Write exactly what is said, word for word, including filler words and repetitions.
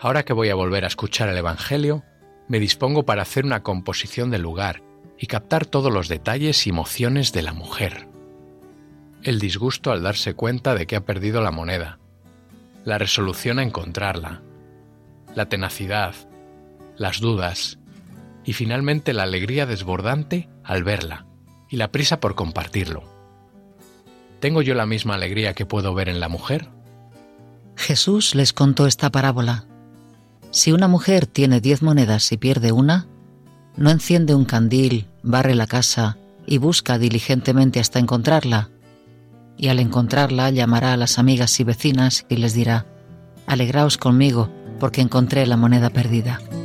Ahora que voy a volver a escuchar el Evangelio, me dispongo para hacer una composición del lugar y captar todos los detalles y emociones de la mujer. El disgusto al darse cuenta de que ha perdido la moneda, la resolución a encontrarla, la tenacidad, las dudas y finalmente la alegría desbordante al verla y la prisa por compartirlo. ¿Tengo yo la misma alegría que puedo ver en la mujer? Jesús les contó esta parábola. Si una mujer tiene diez monedas y pierde una, no enciende un candil, barre la casa y busca diligentemente hasta encontrarla. Y al encontrarla llamará a las amigas y vecinas y les dirá: «Alegraos conmigo, porque encontré la moneda perdida».